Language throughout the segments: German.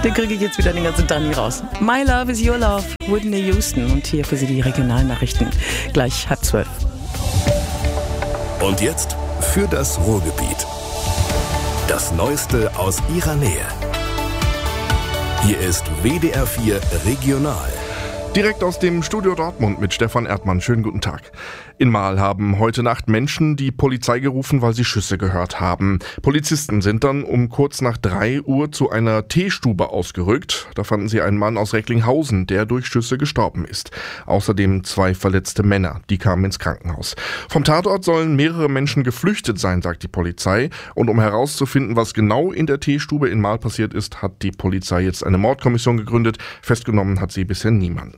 Den kriege ich jetzt wieder den ganzen Tag nie raus. My Love is Your Love, Whitney Houston. Und hier für Sie die Regionalnachrichten. Gleich 11:30. Und jetzt für das Ruhrgebiet. Das Neueste aus Ihrer Nähe. Hier ist WDR 4 Regional. Direkt aus dem Studio Dortmund mit Stefan Erdmann. Schönen guten Tag. In Marl haben heute Nacht Menschen die Polizei gerufen, weil sie Schüsse gehört haben. Polizisten sind dann um kurz nach 3 Uhr zu einer Teestube ausgerückt. Da fanden sie einen Mann aus Recklinghausen, der durch Schüsse gestorben ist. Außerdem 2 verletzte Männer, die kamen ins Krankenhaus. Vom Tatort sollen mehrere Menschen geflüchtet sein, sagt die Polizei. Und um herauszufinden, was genau in der Teestube in Marl passiert ist, hat die Polizei jetzt eine Mordkommission gegründet. Festgenommen hat sie bisher niemanden.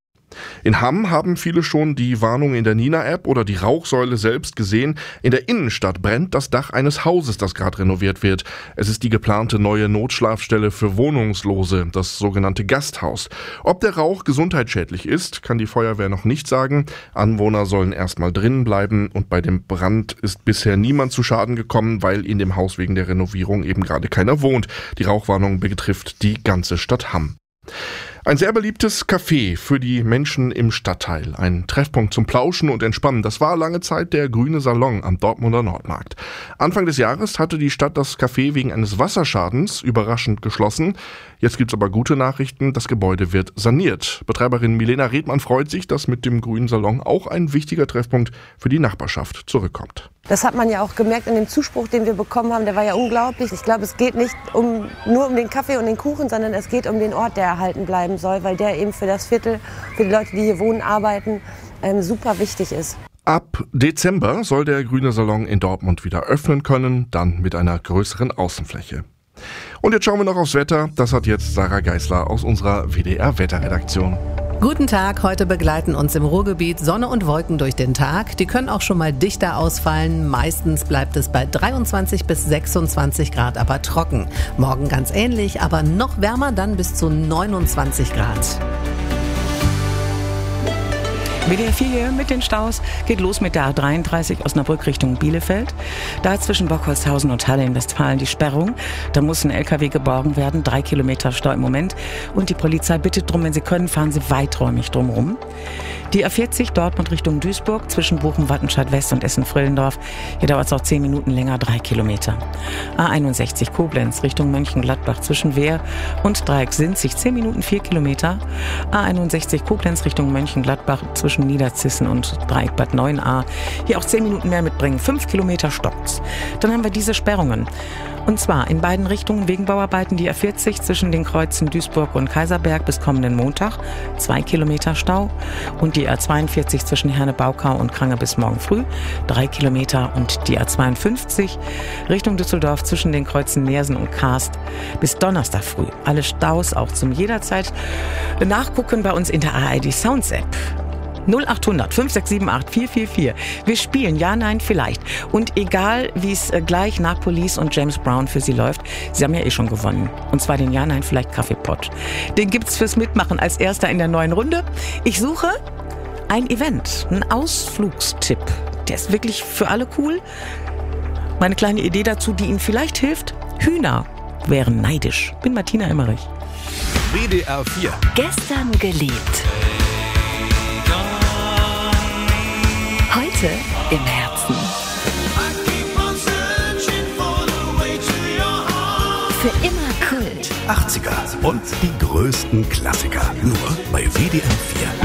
In Hamm haben viele schon die Warnung in der Nina-App oder die Rauchsäule selbst gesehen. In der Innenstadt brennt das Dach eines Hauses, das gerade renoviert wird. Es ist die geplante neue Notschlafstelle für Wohnungslose, das sogenannte Gasthaus. Ob der Rauch gesundheitsschädlich ist, kann die Feuerwehr noch nicht sagen. Anwohner sollen erstmal drinnen bleiben und bei dem Brand ist bisher niemand zu Schaden gekommen, weil in dem Haus wegen der Renovierung eben gerade keiner wohnt. Die Rauchwarnung betrifft die ganze Stadt Hamm. Ein sehr beliebtes Café für die Menschen im Stadtteil. Ein Treffpunkt zum Plauschen und Entspannen. Das war lange Zeit der Grüne Salon am Dortmunder Nordmarkt. Anfang des Jahres hatte die Stadt das Café wegen eines Wasserschadens überraschend geschlossen. Jetzt gibt's aber gute Nachrichten. Das Gebäude wird saniert. Betreiberin Milena Redmann freut sich, dass mit dem Grünen Salon auch ein wichtiger Treffpunkt für die Nachbarschaft zurückkommt. Das hat man ja auch gemerkt in dem Zuspruch, den wir bekommen haben. Der war ja unglaublich. Ich glaube, es geht nicht nur um den Kaffee und den Kuchen, sondern es geht um den Ort, der erhalten bleiben soll, weil der eben für das Viertel, für die Leute, die hier wohnen, arbeiten, super wichtig ist. Ab Dezember soll der Grüne Salon in Dortmund wieder öffnen können, dann mit einer größeren Außenfläche. Und jetzt schauen wir noch aufs Wetter. Das hat jetzt Sarah Geisler aus unserer WDR-Wetterredaktion. Guten Tag, heute begleiten uns im Ruhrgebiet Sonne und Wolken durch den Tag. Die können auch schon mal dichter ausfallen. Meistens bleibt es bei 23 bis 26 Grad, aber trocken. Morgen ganz ähnlich, aber noch wärmer, dann bis zu 29 Grad. WDR 4 hier mit den Staus geht los mit der A33 Osnabrück Richtung Bielefeld. Da zwischen Bockholzhausen und Halle in Westfalen die Sperrung. Da muss ein LKW geborgen werden. 3 Kilometer Stau im Moment. Und die Polizei bittet darum, wenn Sie können, fahren Sie weiträumig drumherum. Die A40 Dortmund Richtung Duisburg zwischen Bochum, Wattenscheid West und Essen-Frillendorf. Hier dauert es auch 10 Minuten länger, 3 Kilometer. A61 Koblenz Richtung Mönchengladbach zwischen Wehr und Dreiecksinzig 10 Minuten, 4 Kilometer. A61 Koblenz Richtung Mönchengladbach zwischen Niederzissen und Dreieck Bad 9a. Hier auch 10 Minuten mehr mitbringen, 5 Kilometer stoppt's. Dann haben wir diese Sperrungen. Und zwar in beiden Richtungen wegen Bauarbeiten die A40 zwischen den Kreuzen Duisburg und Kaiserberg bis kommenden Montag, 2 Kilometer Stau. Und die A42 zwischen Herne-Baukau und Krange bis morgen früh, 3 Kilometer. Und die A52 Richtung Düsseldorf zwischen den Kreuzen Neersen und Karst bis Donnerstag früh. Alle Staus auch zum jederzeit nachgucken bei uns in der ARD Sounds App. 0800 5678 444. Wir spielen Ja, Nein, Vielleicht. Und egal, wie es gleich nach Police und James Brown für Sie läuft, Sie haben ja eh schon gewonnen. Und zwar den Ja, Nein, Vielleicht Kaffeepot. Den gibt's fürs Mitmachen als erster in der neuen Runde. Ich suche ein Event, einen Ausflugstipp. Der ist wirklich für alle cool. Meine kleine Idee dazu, die Ihnen vielleicht hilft: Hühner wären neidisch. Bin Martina Emmerich. WDR 4. Gestern geliebt. Heute im Herzen. Für immer Kult. 80er und die größten Klassiker. Nur bei WDR 4.